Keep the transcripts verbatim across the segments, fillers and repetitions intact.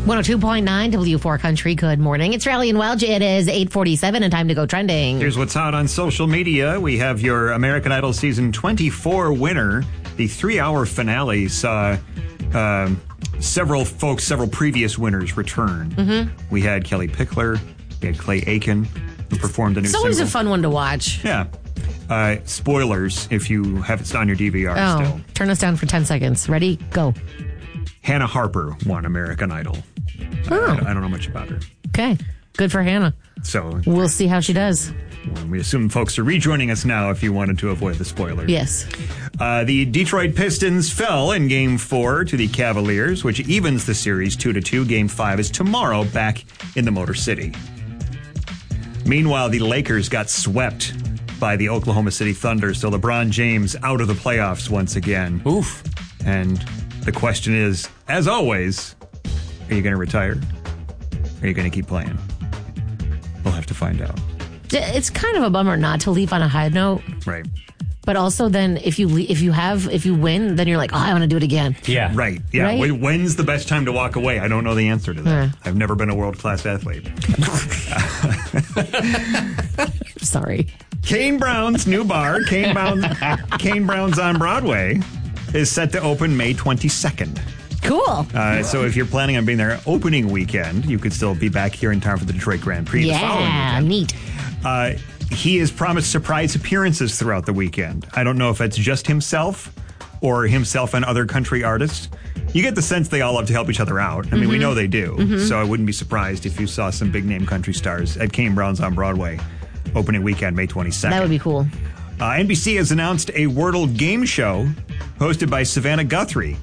one oh two point nine W four Country. Good morning. It's Rally and Welch. It is eight forty-seven and time to go trending. Here's what's hot on social media. We have your American Idol Season twenty-four winner. The three-hour finale saw um, several folks, several previous winners return. Mm-hmm. We had Kelly Pickler. We had Clay Aiken, who performed a new It's always single. a fun one to watch. Yeah. Uh, spoilers if you have it on your D V R Oh, still. turn us down for ten seconds. Ready? Go. Hannah Harper won American Idol. Oh. I, I don't know much about her. Okay. Good for Hannah. So We'll see how she does. well, we assume folks are rejoining us now if you wanted to avoid the spoilers. Yes. Uh, the Detroit Pistons fell in Game Four to the Cavaliers, which evens the series two to two. Game Five is tomorrow, back in the Motor City. Meanwhile, the Lakers got swept by the Oklahoma City Thunder, so LeBron James out of the playoffs once again. Oof. And the question is, as always, are you going to retire? Or are you going to keep playing? We'll have to find out. It's kind of a bummer not to leave on a high note, Right. but also then if you le- if you have if you win, then you're like, oh, I want to do it again. Yeah. Right. Yeah. Right? When- When's the best time to walk away? I don't know the answer to that. Yeah. I've never been a world-class athlete. Sorry. Kane Brown's new bar, Kane, Brown, Kane Brown's on Broadway, is set to open May twenty-second. Cool. Uh, so if you're planning on being there opening weekend, you could still be back here in time for the Detroit Grand Prix the following Yeah, weekend. neat. Uh, he has promised surprise appearances throughout the weekend. I don't know if it's just himself or himself and other country artists. You get the sense they all love to help each other out. I mean, we know they do. So I wouldn't be surprised if you saw some big name country stars at Kane Brown's on Broadway opening weekend, May twenty-second. That would be cool. Uh, N B C has announced a Wordle game show hosted by Savannah Guthrie.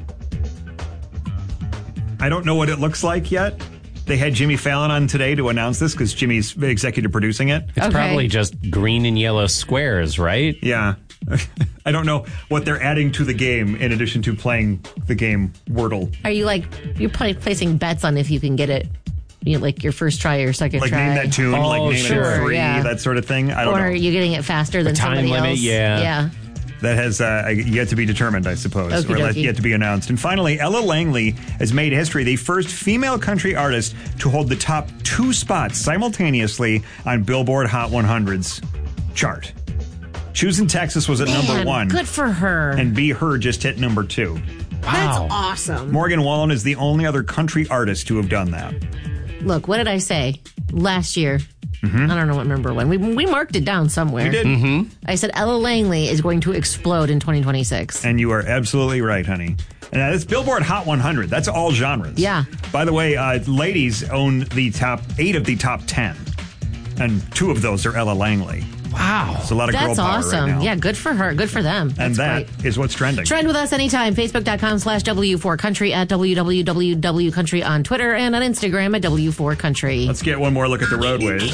I don't know what it looks like yet. They had Jimmy Fallon on today to announce this because Jimmy's executive producing it. It's Okay. probably just green and yellow squares, right? Yeah. I don't know what they're adding to the game in addition to playing the game Wordle. Are you like you're probably placing bets on if you can get it? You know, like your first try or second Like try, name that tune, Oh, like name it sure, in three, yeah. that sort of thing. I don't or know. are you getting it faster than time somebody limit, else? yeah. Yeah. That has uh, yet to be determined, I suppose, Okie or let- dokie. yet to be announced. And finally, Ella Langley has made history, the first female country artist to hold the top two spots simultaneously on Billboard Hot one hundred's chart. Choosing Texas was at number Man, one, good for her. and Be Her just hit number two. That's Wow. awesome. Morgan Wallen is the only other country artist to have done that. Look, what did I say last year? I don't know what number when. We we marked it down somewhere. You did. Mm-hmm. I said Ella Langley is going to explode in twenty twenty-six. And you are absolutely right, honey. And that's Billboard Hot one hundred. That's all genres. Yeah. By the way, uh, ladies own the top eight of the top ten. And two of those are Ella Langley. Wow. It's a lot of girl That's power awesome. right now. Yeah, good for her. Good for them. and That's that great. is what's trending. Trend with us anytime. Facebook.com slash W4Country, at W W W Country on Twitter, and on Instagram at W four Country. Let's get one more look at the roadways.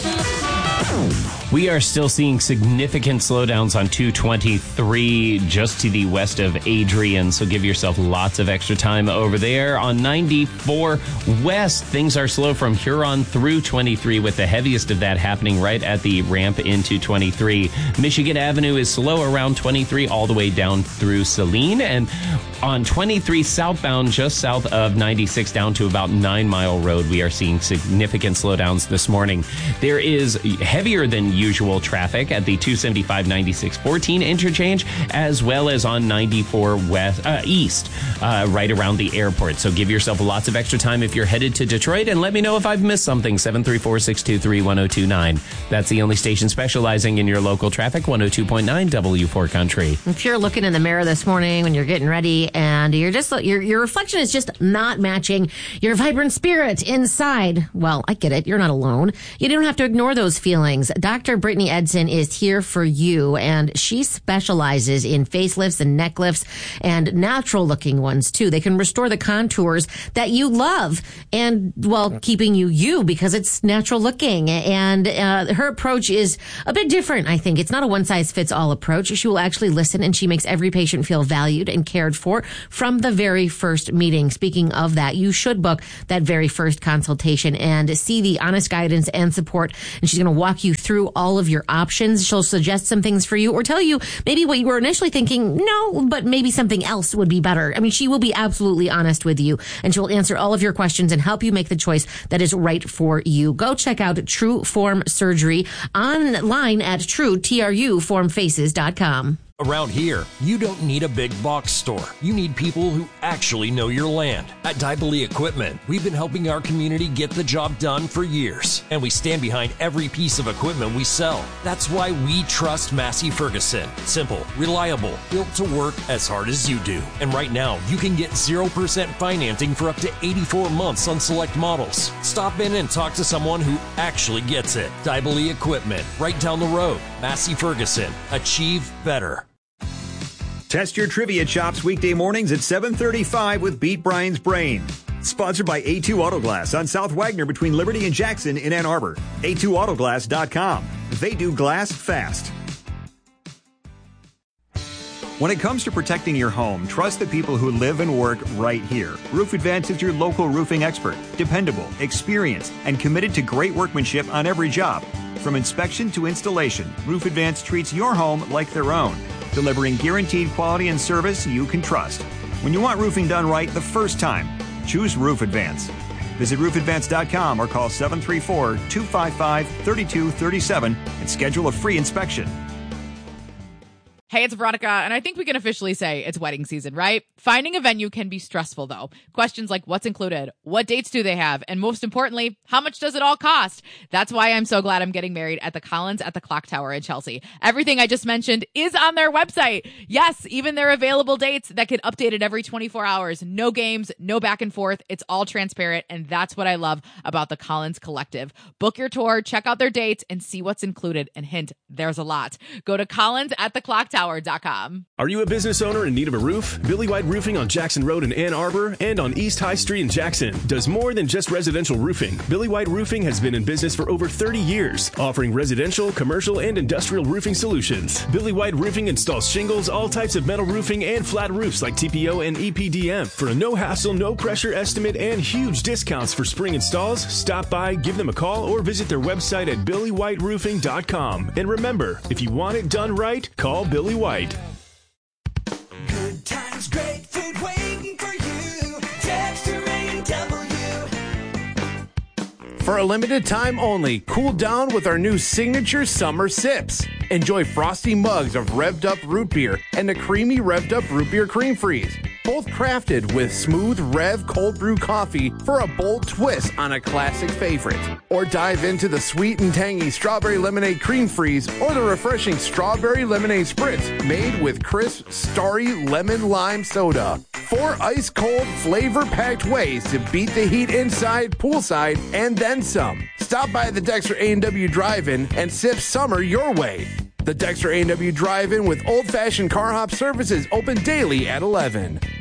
We are still seeing significant slowdowns on two twenty-three just to the west of Adrian, so give yourself lots of extra time over there. On ninety-four west, things are slow from Huron through twenty-three, with the heaviest of that happening right at the ramp into twenty-three. Michigan Avenue is slow around twenty-three all the way down through Saline, and on twenty-three southbound just south of ninety-six down to about Nine Mile Road, we are seeing significant slowdowns this morning. There is heavier than usual traffic at the two seventy-five ninety-six fourteen interchange, as well as on ninety-four west uh, east, uh, right around the airport. So give yourself lots of extra time if you're headed to Detroit, and let me know if I've missed something. seven three four, six two three, one oh two nine. That's the only station specializing in your local traffic, one oh two point nine W four Country. If you're looking in the mirror this morning when you're getting ready and you're just your your reflection is just not matching your vibrant spirit inside, well, I get it. You're not alone. You don't have to ignore those feelings. Doctor Brittany Edson is here for you, and she specializes in facelifts and neck lifts and natural looking ones too. They can restore the contours that you love, and well, keeping you you because it's natural looking. And uh, her approach is a bit different. I think it's not a one size fits all approach. She will actually listen, and she makes every patient feel valued and cared for. support from the very first meeting. Speaking of that, you should book that very first consultation and see the honest guidance and support. And she's going to walk you through all of your options. She'll suggest some things for you or tell you maybe what you were initially thinking, no, but maybe something else would be better. I mean, she will be absolutely honest with you, and she will answer all of your questions and help you make the choice that is right for you. Go check out True Form Surgery online at true, T R U form faces dot com. Around here, you don't need a big box store. You need people who actually know your land. At Dybally Equipment, we've been helping our community get the job done for years, and we stand behind every piece of equipment we sell. That's why we trust Massey Ferguson. Simple, reliable, built to work as hard as you do. And right now, you can get zero percent financing for up to eighty-four months on select models. Stop in and talk to someone who actually gets it. Dybally Equipment, right down the road. Massey Ferguson. Achieve better. Test your trivia chops weekday mornings at seven thirty-five with Beat Brian's Brain. Sponsored by A two Auto Glass on South Wagner between Liberty and Jackson in Ann Arbor. A two auto glass dot com. They do glass fast. When it comes to protecting your home, trust the people who live and work right here. Roof Advance is your local roofing expert. Dependable, experienced, and committed to great workmanship on every job. From inspection to installation, Roof Advance treats your home like their own, delivering guaranteed quality and service you can trust. When you want roofing done right the first time, choose Roof Advance. Visit roof advance dot com or call seven three four, two five five, three two three seven and schedule a free inspection. Hey, it's Veronica, and I think we can officially say it's wedding season, right? Finding a venue can be stressful, though. Questions like what's included, what dates do they have, and most importantly, how much does it all cost? That's why I'm so glad I'm getting married at the Collins at the Clock Tower in Chelsea. Everything I just mentioned is on their website. Yes, even their available dates that get updated every twenty-four hours. No games, no back and forth. It's all transparent, and that's what I love about the Collins Collective. Book your tour, check out their dates, and see what's included. And hint, there's a lot. Go to Collins at the Clock Tower. Are you a business owner in need of a roof? Billy White Roofing on Jackson Road in Ann Arbor and on East High Street in Jackson does more than just residential roofing. Billy White Roofing has been in business for over thirty years, offering residential, commercial, and industrial roofing solutions. Billy White Roofing installs shingles, all types of metal roofing, and flat roofs like T P O and E P D M. For a no-hassle, no-pressure estimate and huge discounts for spring installs, stop by, give them a call, or visit their website at billy white roofing dot com. And remember, if you want it done right, call Billy White. Good times, great food waiting for you. Dexter A and W. For a limited time only, cool down with our new signature summer sips. Enjoy frosty mugs of revved up root beer and the creamy revved up root beer cream freeze. Both crafted with smooth Rev cold brew coffee for a bold twist on a classic favorite. Or dive into the sweet and tangy strawberry lemonade cream freeze or the refreshing strawberry lemonade spritz made with crisp, starry lemon lime soda. Four ice cold, flavor packed ways to beat the heat inside, poolside, and then some. Stop by the Dexter A and W Drive-In and sip summer your way. The Dexter A and W Drive-In with old-fashioned car hop services open daily at eleven.